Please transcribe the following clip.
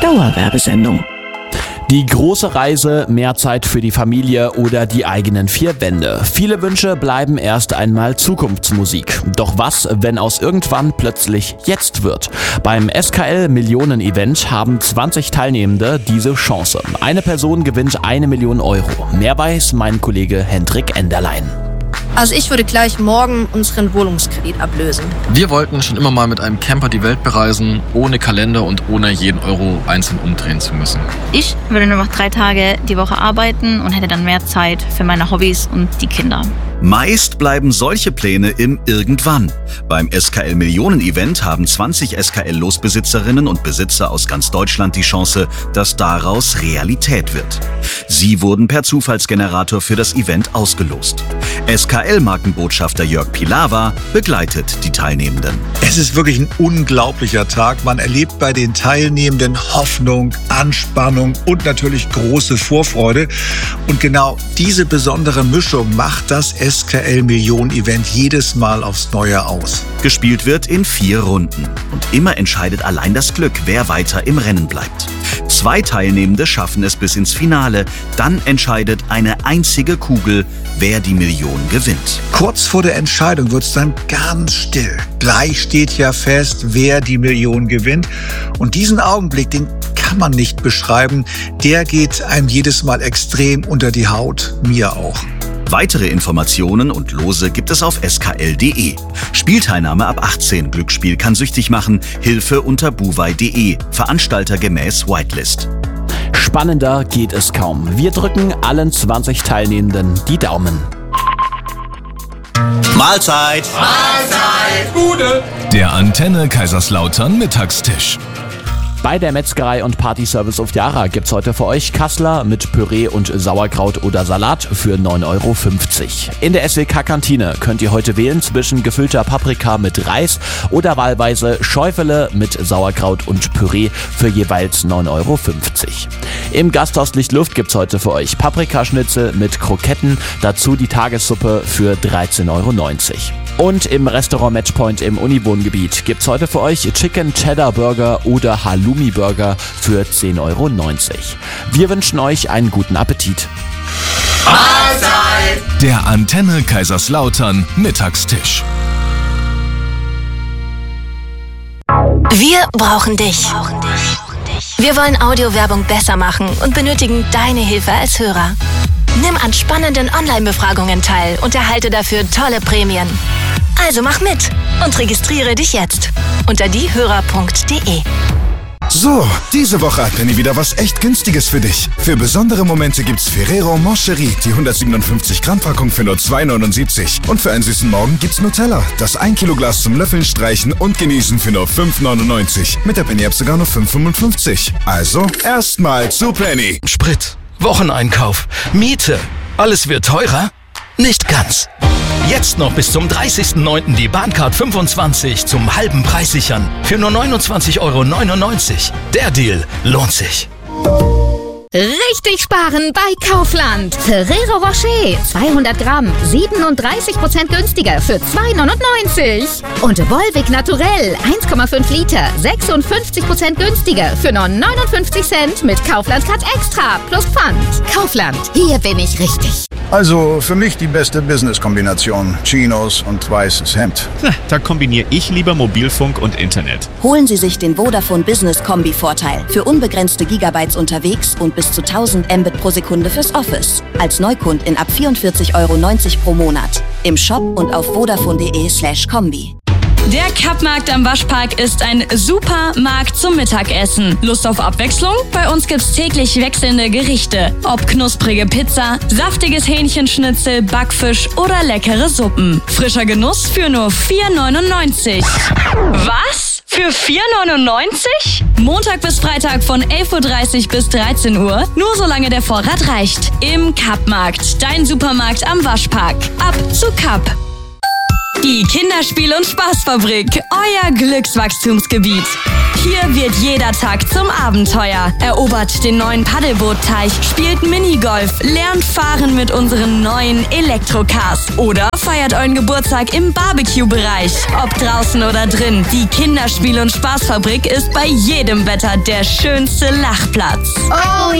Dauerwerbesendung. Die große Reise, mehr Zeit für die Familie oder die eigenen vier Wände. Viele Wünsche bleiben erst einmal Zukunftsmusik. Doch was, wenn aus irgendwann plötzlich jetzt wird? Beim SKL Millionen Event haben 20 Teilnehmende diese Chance. Eine Person gewinnt 1 Million Euro. Mehr weiß mein Kollege Hendrik Enderlein. Also ich würde gleich morgen unseren Wohnungskredit ablösen. Wir wollten schon immer mal mit einem Camper die Welt bereisen, ohne Kalender und ohne jeden Euro einzeln umdrehen zu müssen. Ich würde nur noch 3 Tage die Woche arbeiten und hätte dann mehr Zeit für meine Hobbys und die Kinder. Meist bleiben solche Pläne im Irgendwann. Beim SKL Millionen Event haben 20 SKL-Losbesitzerinnen und Besitzer aus ganz Deutschland die Chance, dass daraus Realität wird. Sie wurden per Zufallsgenerator für das Event ausgelost. SKL-Markenbotschafter Jörg Pilawa begleitet die Teilnehmenden. Es ist wirklich ein unglaublicher Tag. Man erlebt bei den Teilnehmenden Hoffnung, Anspannung und natürlich große Vorfreude. Und genau diese besondere Mischung macht das SKL Millionen Event jedes Mal aufs Neue aus. Gespielt wird in 4 Runden. Und immer entscheidet allein das Glück, wer weiter im Rennen bleibt. 2 Teilnehmende schaffen es bis ins Finale. Dann entscheidet eine einzige Kugel, wer die Million gewinnt. Kurz vor der Entscheidung wird es dann ganz still. Gleich steht ja fest, wer die Million gewinnt. Und diesen Augenblick, den kann man nicht beschreiben. Der geht einem jedes Mal extrem unter die Haut. Mir auch. Weitere Informationen und Lose gibt es auf skl.de. Spielteilnahme ab 18. Glücksspiel kann süchtig machen. Hilfe unter buwei.de. Veranstalter gemäß Whitelist. Spannender geht es kaum. Wir drücken allen 20 Teilnehmenden die Daumen. Mahlzeit! Mahlzeit! Gute! Der Antenne Kaiserslautern Mittagstisch. Bei der Metzgerei und Partyservice auf Jara gibt's heute für euch Kassler mit Püree und Sauerkraut oder Salat für 9,50 Euro. In der SWK-Kantine könnt ihr heute wählen zwischen gefüllter Paprika mit Reis oder wahlweise Schäufele mit Sauerkraut und Püree für jeweils 9,50 Euro. Im Gasthaus Lichtluft gibt's heute für euch Paprikaschnitzel mit Kroketten, dazu die Tagessuppe für 13,90 Euro. Und im Restaurant Matchpoint im Uniwohngebiet gibt's heute für euch Chicken Cheddar Burger oder Halloumi Burger für 10,90 Euro. Wir wünschen euch einen guten Appetit. Mahlzeit! Der Antenne Kaiserslautern Mittagstisch. Wir brauchen dich. Wir wollen Audiowerbung besser machen und benötigen deine Hilfe als Hörer. Nimm an spannenden Online-Befragungen teil und erhalte dafür tolle Prämien. Also mach mit und registriere dich jetzt unter diehörer.de. So, diese Woche hat Penny wieder was echt Günstiges für dich. Für besondere Momente gibt's Ferrero Moncherie, die 157 Gramm Packung für nur 2,79. Und für einen süßen Morgen gibt's Nutella, das 1 Kilo Glas zum Löffeln, Streichen und Genießen für nur 5,99. Mit der Penny-App sogar nur 5,55. Also, erstmal zu Penny. Sprit, Wocheneinkauf, Miete, alles wird teurer? Nicht ganz. Jetzt noch bis zum 30.09. die Bahncard 25 zum halben Preis sichern. Für nur 29,99 Euro. Der Deal lohnt sich. Richtig sparen bei Kaufland. Ferrero Rocher 200 Gramm, 37% günstiger für 2,99. Und Volvic Naturell 1,5 Liter, 56% günstiger für nur 59 Cent mit Kaufland Cut Extra plus Pfand. Kaufland, hier bin ich richtig. Also für mich die beste Business-Kombination. Chinos und weißes Hemd. Da kombiniere ich lieber Mobilfunk und Internet. Holen Sie sich den Vodafone Business Kombi-Vorteil. Für unbegrenzte Gigabytes unterwegs und bis zu 1000 Mbit pro Sekunde fürs Office. Als Neukundin ab 44,90 Euro pro Monat. Im Shop und auf vodafone.de/kombi. Der Kappmarkt am Waschpark ist ein super Markt zum Mittagessen. Lust auf Abwechslung? Bei uns gibt's täglich wechselnde Gerichte. Ob knusprige Pizza, saftiges Hähnchenschnitzel, Backfisch oder leckere Suppen. Frischer Genuss für nur 4,99. Was? Für 4,99? Montag bis Freitag von 11.30 Uhr bis 13 Uhr. Nur solange der Vorrat reicht. Im Kappmarkt. Dein Supermarkt am Waschpark. Ab zu Kapp. Die Kinderspiel- und Spaßfabrik, euer Glückswachstumsgebiet. Hier wird jeder Tag zum Abenteuer. Erobert den neuen Paddelbootteich, spielt Minigolf, lernt fahren mit unseren neuen Elektrocars oder feiert euren Geburtstag im Barbecue-Bereich. Ob draußen oder drin, die Kinderspiel- und Spaßfabrik ist bei jedem Wetter der schönste Lachplatz. Oh